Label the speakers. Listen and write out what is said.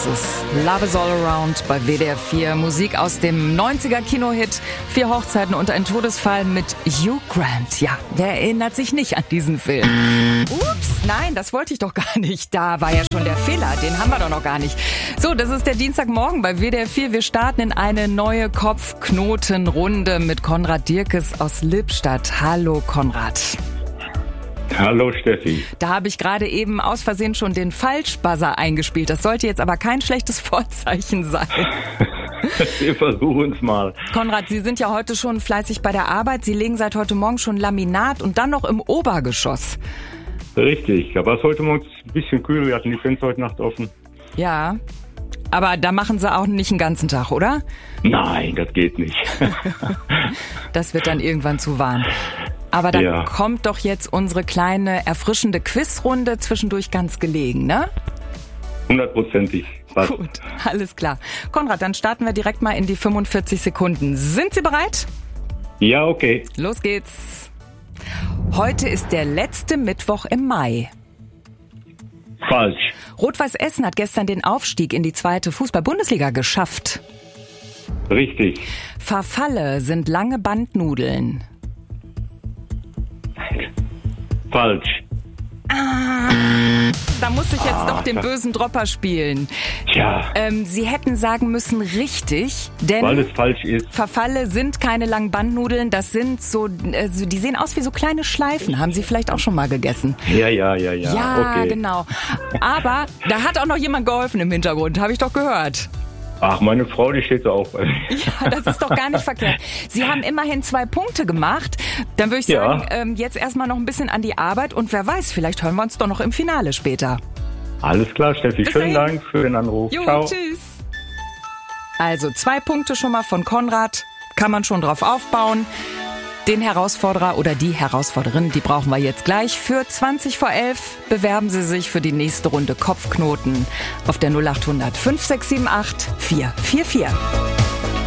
Speaker 1: ist es. Love is all around bei WDR 4. Musik aus dem 90er Kinohit 4 Hochzeiten und ein Todesfall mit Hugh Grant. Ja, wer erinnert sich nicht an diesen Film? Ups, nein, das wollte ich doch gar nicht. Da war ja schon der Fehler, den haben wir doch noch gar nicht. So, das ist der Dienstagmorgen bei WDR 4. Wir starten in eine neue Kopfknotenrunde mit Konrad Dierkes aus Lippstadt. Hallo Konrad.
Speaker 2: Hallo Steffi.
Speaker 1: Da habe ich gerade eben aus Versehen schon den Falschbuzzer eingespielt. Das sollte jetzt aber kein schlechtes Vorzeichen sein.
Speaker 2: Wir versuchen es mal.
Speaker 1: Konrad, Sie sind ja heute schon fleißig bei der Arbeit. Sie legen seit heute Morgen schon Laminat und dann noch im Obergeschoss.
Speaker 2: Richtig, da war es heute Morgen ein bisschen kühl. Wir hatten die Fenster heute Nacht offen.
Speaker 1: Ja, aber da machen Sie auch nicht den ganzen Tag, oder?
Speaker 2: Nein, das geht nicht.
Speaker 1: Das wird dann irgendwann zu warm. Aber dann kommt doch jetzt unsere kleine, erfrischende Quizrunde zwischendurch ganz gelegen, ne?
Speaker 2: 100%.
Speaker 1: Gut, alles klar. Konrad, dann starten wir direkt mal in die 45 Sekunden. Sind Sie bereit?
Speaker 2: Ja, okay.
Speaker 1: Los geht's. Heute ist der letzte Mittwoch im Mai.
Speaker 2: Falsch.
Speaker 1: Rot-Weiß Essen hat gestern den Aufstieg in die 2. Fußball-Bundesliga geschafft.
Speaker 2: Richtig.
Speaker 1: Farfalle sind lange Bandnudeln.
Speaker 2: Falsch.
Speaker 1: Da muss ich jetzt doch den bösen Dropper spielen.
Speaker 2: Tja.
Speaker 1: Sie hätten sagen müssen richtig, denn
Speaker 2: Weil es falsch ist.
Speaker 1: Farfalle sind keine langen Bandnudeln, das sind so, die sehen aus wie so kleine Schleifen. Haben Sie vielleicht auch schon mal gegessen?
Speaker 2: Ja.
Speaker 1: Ja,
Speaker 2: Okay.
Speaker 1: genau. Aber da hat auch noch jemand geholfen im Hintergrund, habe ich doch gehört.
Speaker 2: Ach, meine Frau, die steht so auch bei mir.
Speaker 1: Ja, das ist doch gar nicht verkehrt. Sie haben immerhin 2 Punkte gemacht. Dann würde ich sagen, jetzt erstmal noch ein bisschen an die Arbeit und wer weiß, vielleicht hören wir uns doch noch im Finale später.
Speaker 2: Alles klar, Steffi.
Speaker 1: Bis
Speaker 2: Schönen
Speaker 1: dahin.
Speaker 2: Dank für den Anruf.
Speaker 1: Jo,
Speaker 2: Ciao.
Speaker 1: tschüss. Also 2 Punkte schon mal von Konrad. Kann man schon drauf aufbauen. Den Herausforderer oder die Herausforderin, die brauchen wir jetzt gleich. Für 20 vor 11 bewerben Sie sich für die nächste Runde Kopfknoten auf der 0800 5678 444.